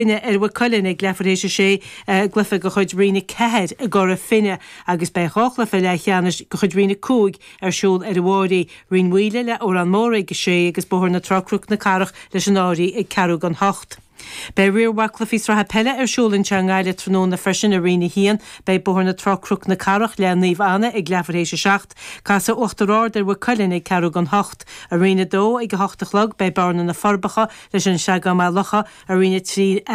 Ine bhfuil coilin ag lefaréis sé glufa go chuid rina cehead a go a finne agus bei chochla fe le cheannis go chuid rina cúig siúl bháirí rinhuiile le ó an móra go sé agus bóthir na trocrúch na carach leis an áirí ag cearú gan hocht. Bei riorhacla fís ratha pelle siúlann te ngáile tróna na freisin a rina hían bei bóthir na trocrúch na carach le níomh anna ag lefaréis 6 casa 8 bhfuil coilin ag cearú gan hocht a rina dó ag go 8 bei barna na forbacha leis an seaga má locha a rina trí